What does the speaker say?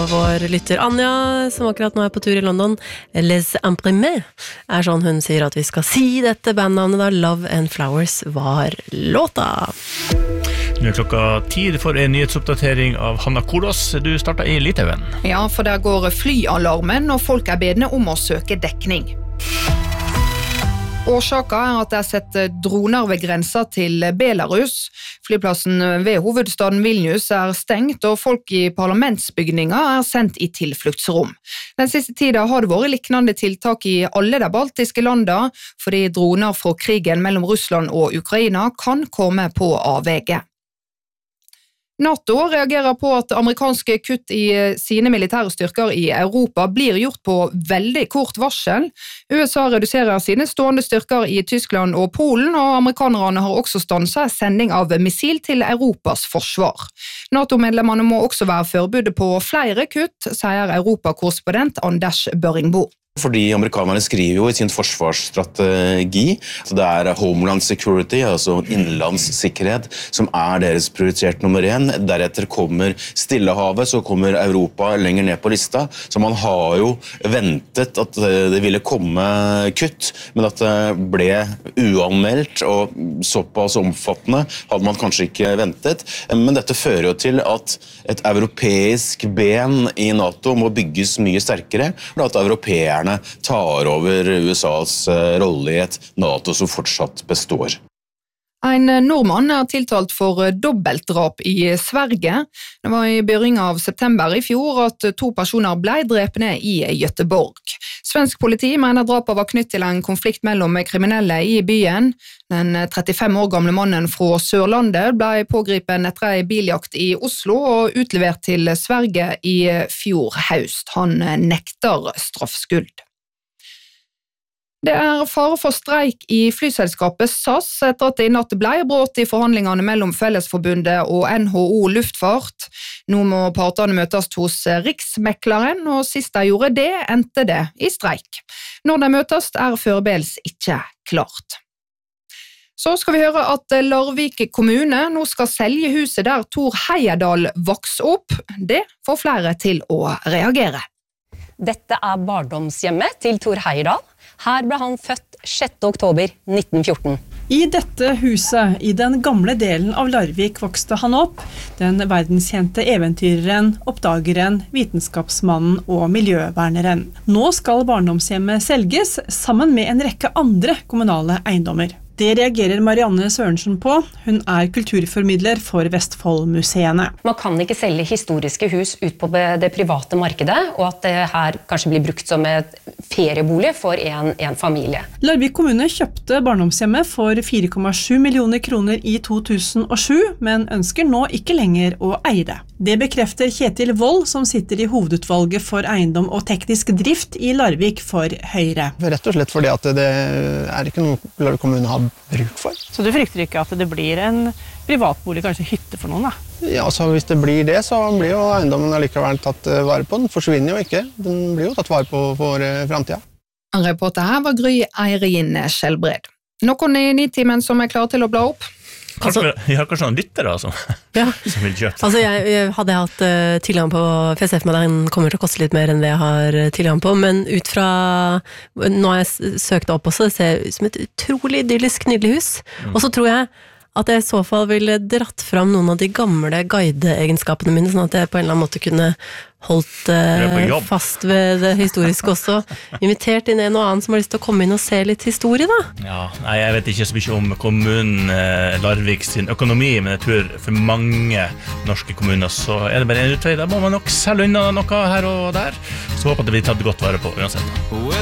Vår lytter Anja, som akkurat nå på tur i London, Les Imprimés, sånn hun sier at vi skal si dette bandnavnet da Love and Flowers var låta. Nå klokka 10 for en nyhetsoppdatering av Hanna Kolos. Du startet i Litauen. Ja, for der går flyalarmen, og folk bedne om å søke dekning. Årsaken at det sett droner ved grensa til Belarus. Flyplassen ved hovedstaden Vilnius stengt, og folk i parlamentsbygninga sendt i tilfluktsrom. Den siste tiden har det vært liknande tiltak i alle de baltiske landa, fordi droner fra krigen mellom Russland og Ukraina kan komme på avveie. NATO reagerer på at amerikanske kutt i sine militære styrker i Europa blir gjort på veldig kort varsel. USA reduserer sine stående styrker i Tyskland og Polen, og amerikanerne har også stanset sending av missil til Europas forsvar. NATO-medlemmene må også være forberedt på flere kutt, sier Europa-korrespondent Anders Børringbo. Fordi amerikanerne skriver jo i sin forsvarsstrategi, så det Homeland Security, altså innenlandssikkerhet, som deres prioritert nummer 1. Deretter kommer Stillehavet, så kommer Europa lenger ned på lista. Så man har jo ventet at det ville komme kutt, men at det ble uanmeldt og såpass omfattende hadde man kanskje ikke ventet. Men dette fører jo til at et europeisk ben i NATO må bygges mye sterkere, og at europeerne tar over USAs rolle i et NATO som fortsatt består. En nordmann tiltalt for dobbeltdrap i Sverige. Det var i begynnelsen av september i fjor at 2 personer ble drepne i Göteborg. Svensk politi mener drapet var knytt til en konflikt mellom kriminelle i byen. Den 35 år gamle mannen fra Sørlandet ble pågripen etter en biljakt i Oslo og utlevert til Sverige i fjor høst. Han nekter straffskyld. Det fare for streik i flyselskapet SAS etter at det i natt ble brudd i forhandlingene mellom Fellesforbundet og NHO Luftfart. Nå må partene møtes hos Riksmekleren, og sist de gjorde det, endte det i streik. Når de møtes foreløpig ikke klart. Så skal vi høre at Larvik kommune nå skal selge huset der Thor Heyerdahl vokste opp. Det får flere til å reagere. Dette barndomshjemmet til Thor Heyerdahl. Her ble han født 6. oktober 1914. I dette huset, i den gamle delen av Larvik, vokste han opp. Den verdenskjente eventyreren, oppdageren, vitenskapsmannen og miljøverneren. Nå skal barndomshjemmet selges sammen med en rekke andre kommunale eiendommer. Det reagerer Marianne Sørensen på. Hun kulturformidler for Vestfoldmuseene. Man kan ikke selge historiske hus ut på det private markedet, og at det her kanskje blir brukt som et feriebolig for en familie. Larvik kommune kjøpte barndomshjemmet for 4,7 millioner kroner i 2007, men ønsker nå ikke lenger å eie det. Det bekrefter Kjetil Wold, som sitter i hovedutvalget for eiendom og teknisk drift i Larvik for Høyre. Rett og slett fordi at det ikke noe Larvik kommune har bruk for. Så du frykter ikke at det blir en privatbolig, kanskje hytte for noen da? Ja, så hvis det blir det, så blir jo eiendommen allikevel tatt vare på. Den forsvinner jo ikke. Den blir jo tatt vare på for fremtiden. En reporter her var Gry Eirin Skjelbred. Noen i Nitimen som klar til å bla opp? Vi har kanskje noen lyttere som vil kjøpe. Altså jeg hadde hatt tilgang på FSF, men den kommer til å koste litt mer enn det jeg har tilgang på, men ut fra nå har jeg søkt opp også, det ser ut som et utrolig idyllisk nydelig hus, og så tror jeg at jeg i så fall ville dratt fram noen av de gamle guideegenskapene mine, sånn at jeg på en eller annen måte kunne holdt fast ved det historiske også. Invitert inn en og annen som har lyst til å komme inn og se litt historie da. Ja, nei, jeg vet ikke så mye om kommunen Larvik sin økonomi, men jeg tror for mange norske kommuner så det bare en utvei. Da må man nok selge unna noe her og der. Så håper jeg det blir tatt godt vare på uansett.